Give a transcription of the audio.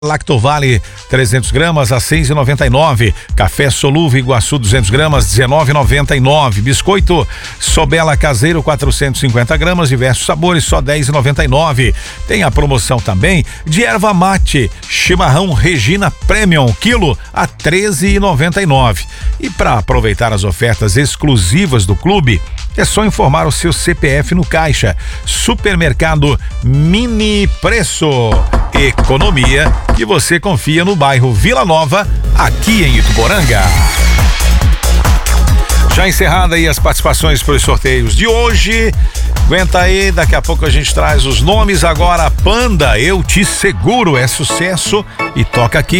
Lactovale 300 gramas a 6,99. Café solúvel Iguaçu 200 gramas 19,99. Biscoito Sobela caseiro 450 gramas, diversos sabores, só 10,99. Tem a promoção também de erva mate chimarrão Regina Premium quilo a 13,99. E para aproveitar as ofertas exclusivas do clube, é só informar o seu CPF no caixa. Supermercado Mini Preço. Economia que você confia no bairro Vila Nova, aqui em Ituporanga. Já encerrada aí as participações para os sorteios de hoje. Aguenta aí, daqui a pouco a gente traz os nomes. Agora, Panda, Eu Te Seguro, é sucesso e toca aqui.